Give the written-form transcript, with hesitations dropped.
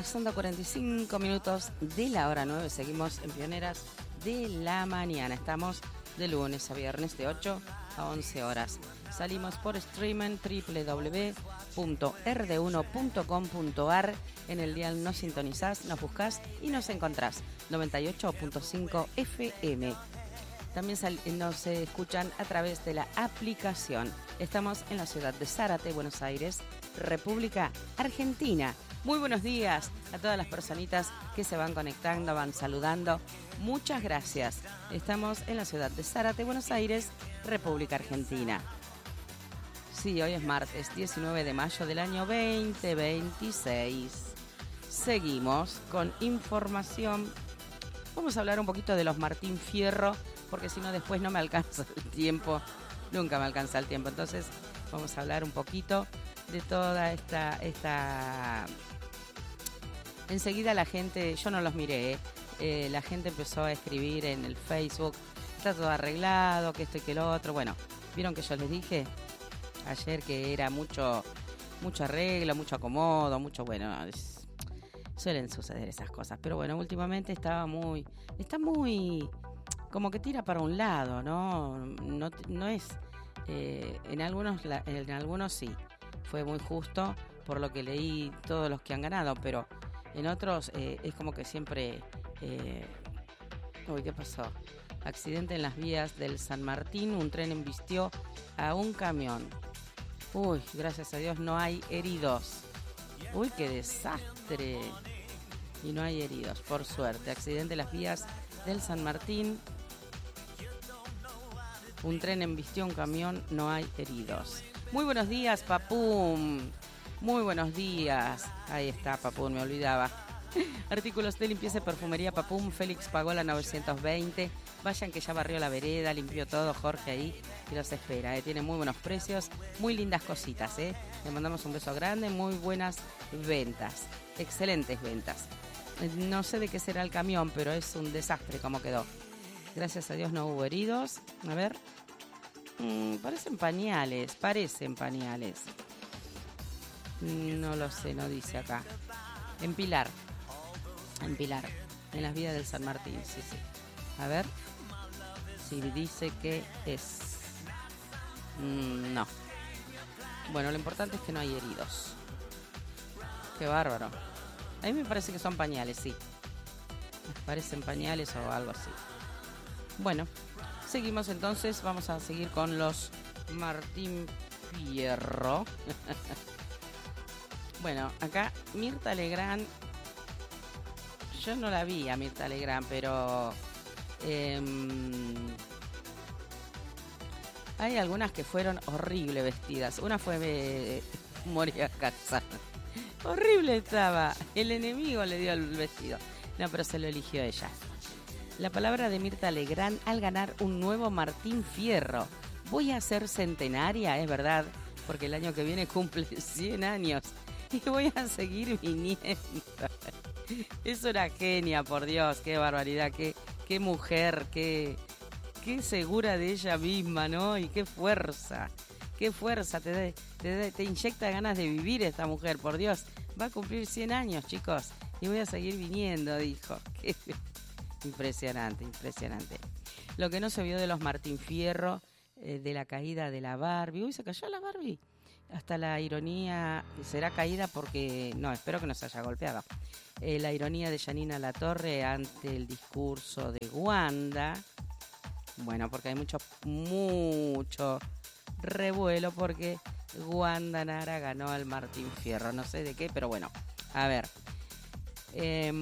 pasando 45 minutos de la hora 9. Seguimos en Pioneras de la Mañana. Estamos de lunes a viernes de 8 a 11 horas. Salimos por streaming www.rd1.com.ar. En el dial nos sintonizás, nos buscás y nos encontrás. 98.5 FM. También nos escuchan a través de la aplicación. Estamos en la ciudad de Zárate, Buenos Aires, República Argentina. Muy buenos días a todas las personitas que se van conectando, van saludando. Muchas gracias. Estamos en la ciudad de Zárate, Buenos Aires, República Argentina. Sí, hoy es martes 19 de mayo del año 2026. Seguimos con información. Vamos a hablar un poquito de los Martín Fierro, porque si no después no me alcanza el tiempo. Nunca me alcanza el tiempo. Entonces vamos a hablar un poquito de toda esta... Enseguida la gente, yo no los miré, la gente empezó a escribir en el Facebook, está todo arreglado, que esto y que lo otro. Bueno, vieron que yo les dije ayer que era mucho arreglo, mucho acomodo, bueno, suelen suceder esas cosas. Pero bueno, últimamente está muy, como que tira para un lado, ¿no? No es, en algunos sí, fue muy justo por lo que leí todos los que han ganado, pero en otros es como que siempre... Uy, ¿qué pasó? Accidente en las vías del San Martín, un tren embistió a un camión. Uy, gracias a Dios no hay heridos. Uy, qué desastre. Y no hay heridos, por suerte. Accidente en las vías del San Martín. Un tren embistió a un camión, no hay heridos. Muy buenos días, Papum. Muy buenos días. Ahí está, Papum, me olvidaba. Artículos de limpieza y perfumería Papum. Félix pagó la 920. Vayan que ya barrió la vereda, limpió todo. Jorge ahí y los espera. Tiene muy buenos precios, muy lindas cositas. Le mandamos un beso grande, muy buenas ventas. Excelentes ventas. No sé de qué será el camión, pero es un desastre como quedó. Gracias a Dios no hubo heridos. A ver. Parecen pañales. No lo sé, no dice acá. En Pilar, en las vías del San Martín, sí. A ver, si dice que es... no. Bueno, lo importante es que no hay heridos. Qué bárbaro. A mí me parece que son pañales, sí. Me parecen pañales o algo así. Bueno, seguimos entonces, vamos a seguir con los Martín Fierro. Bueno, acá Mirta Legrand, yo no la vi a Mirta Legrand, pero hay algunas que fueron horrible vestidas. Una fue Moria Kazan. Horrible estaba. El enemigo le dio el vestido. No, pero se lo eligió ella. La palabra de Mirta Legrand al ganar un nuevo Martín Fierro. Voy a ser centenaria, es verdad, porque el año que viene cumple 100 años. Y voy a seguir viniendo. Es una genia, por Dios, qué barbaridad, qué mujer, qué segura de ella misma, ¿no? Y qué fuerza, te inyecta ganas de vivir esta mujer, por Dios. Va a cumplir 100 años, chicos, y voy a seguir viniendo, dijo. Impresionante. Lo que no se vio de los Martín Fierro, de la caída de la Barbie. Uy, se cayó la Barbie. Hasta la ironía, será caída porque, no, espero que no se haya golpeado. La ironía de Janina Latorre ante el discurso de Wanda. Bueno, porque hay mucho revuelo porque Wanda Nara ganó al Martín Fierro. No sé de qué, pero bueno, a ver.